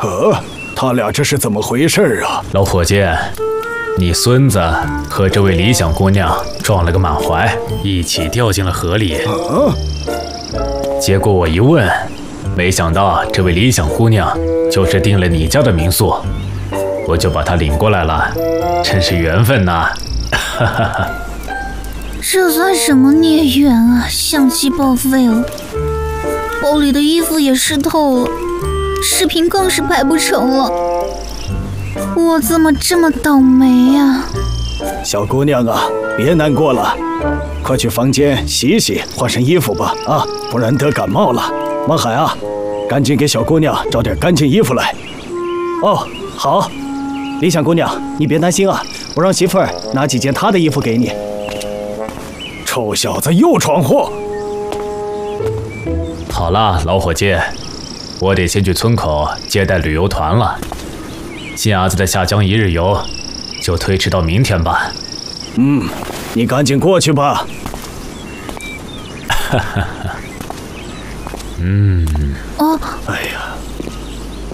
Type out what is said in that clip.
他俩这是怎么回事啊？ 老伙计，你孙子和这位理想姑娘撞了个满怀，一起掉进了河里。结果我一问，没想到这位理想姑娘就是订了你家的民宿，我就把她领过来了，真是缘分呐！哈哈哈。 这算什么孽缘啊！相机报废了，包里的衣服也湿透了，视频更是拍不成了。我怎么这么倒霉呀？ 小姑娘啊，别难过了，快去房间洗洗，换身衣服吧啊，不然得感冒了。孟海啊，赶紧给小姑娘找点干净衣服来。哦，好。理想姑娘，你别担心啊，我让媳妇儿拿几件她的衣服给你。臭小子又闯祸！ 好了，老伙计，我得先去村口接待旅游团了。新伢子的下江一日游就推迟到明天吧。 你赶紧过去吧。 哈哈哈。 哎呀。